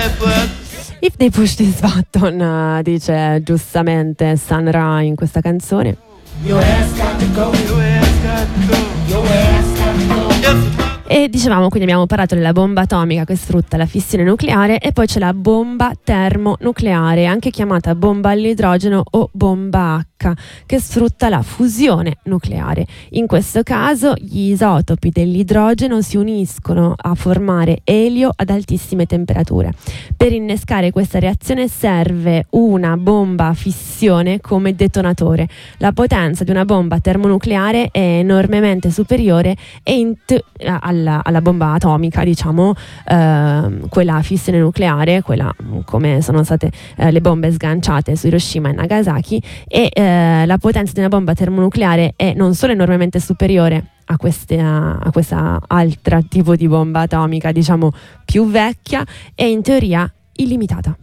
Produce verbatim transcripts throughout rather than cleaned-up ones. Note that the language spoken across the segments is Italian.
If they push this button, uh, dice giustamente Sun Ra in questa canzone. Your ass got to go. Your ass got to go. Your ass got to go. Yes. E dicevamo, quindi abbiamo parlato della bomba atomica che sfrutta la fissione nucleare, e poi c'è la bomba termonucleare, anche chiamata bomba all'idrogeno o bomba H, che sfrutta la fusione nucleare. In questo caso gli isotopi dell'idrogeno si uniscono a formare elio ad altissime temperature. Per innescare questa reazione serve una bomba a fissione come detonatore. La potenza di una bomba termonucleare è enormemente superiore e in t- alla, alla bomba atomica, diciamo, eh, quella a fissione nucleare, quella come sono state eh, le bombe sganciate su Hiroshima e Nagasaki, e eh, la potenza di una bomba termonucleare è non solo enormemente superiore a, queste, a, a questa altra tipo di bomba atomica, diciamo più vecchia, e in teoria illimitata.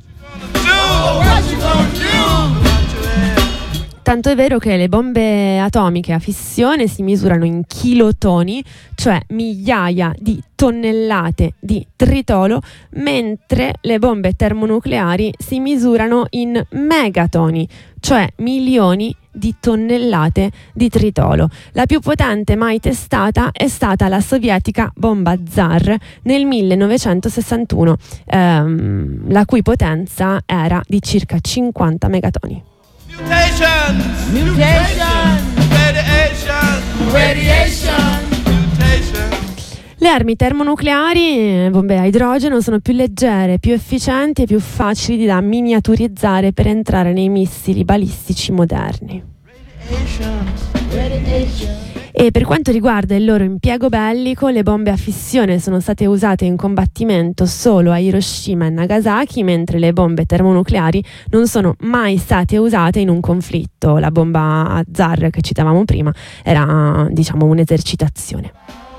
Tanto è vero che le bombe atomiche a fissione si misurano in kilotoni, cioè migliaia di tonnellate di tritolo, mentre le bombe termonucleari si misurano in megatoni, cioè milioni di tonnellate di tritolo. La più potente mai testata è stata la sovietica bomba Tsar nel millenovecentosessantuno, ehm, la cui potenza era di circa cinquanta megatoni. Mutations. Mutations. Radiation. Radiation. Mutation. Le armi termonucleari, bombe a idrogeno, sono più leggere, più efficienti e più facili da miniaturizzare per entrare nei missili balistici moderni. Radiation. Radiation. E per quanto riguarda il loro impiego bellico, le bombe a fissione sono state usate in combattimento solo a Hiroshima e Nagasaki, mentre le bombe termonucleari non sono mai state usate in un conflitto. La bomba a Tsar che citavamo prima era, diciamo, un'esercitazione.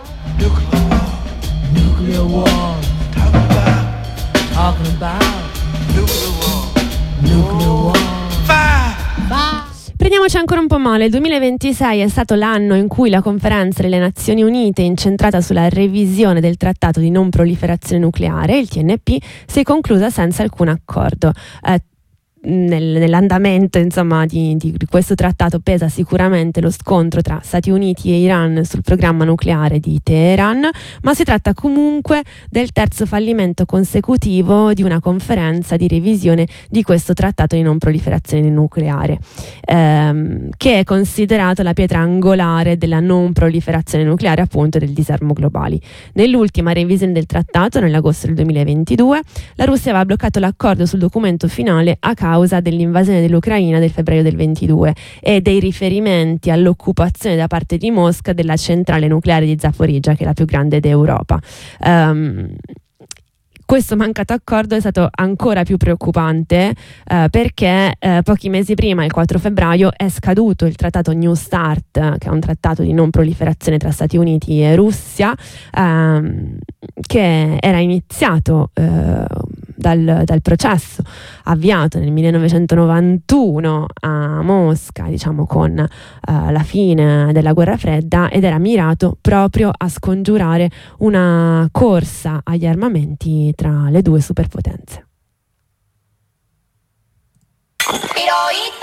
Nuclear war. Talk about. Talking about. Nuclear war. Nuclear war. Fire. Fire. Prendiamoci ancora un po' male. Il duemilaventisei è stato l'anno in cui la conferenza delle Nazioni Unite, incentrata sulla revisione del trattato di non proliferazione nucleare, il T N P, si è conclusa senza alcun accordo. Eh, Nel, nell'andamento insomma di, di, di questo trattato pesa sicuramente lo scontro tra Stati Uniti e Iran sul programma nucleare di Teheran, ma si tratta comunque del terzo fallimento consecutivo di una conferenza di revisione di questo trattato di non proliferazione nucleare, ehm, che è considerato la pietra angolare della non proliferazione nucleare, appunto del disarmo globali. Nell'ultima revisione del trattato, nell'agosto del duemilaventidue, la Russia aveva bloccato l'accordo sul documento finale a causa causa dell'invasione dell'Ucraina del febbraio del ventidue e dei riferimenti all'occupazione da parte di Mosca della centrale nucleare di Zaporizhzhia, che è la più grande d'Europa. Um, Questo mancato accordo è stato ancora più preoccupante eh, perché eh, pochi mesi prima, il quattro febbraio, è scaduto il trattato New START, che è un trattato di non proliferazione tra Stati Uniti e Russia, ehm, che era iniziato eh, dal, dal processo avviato nel millenovecentonovantuno a Mosca, diciamo con eh, la fine della guerra fredda, ed era mirato proprio a scongiurare una corsa agli armamenti tra le due superpotenze.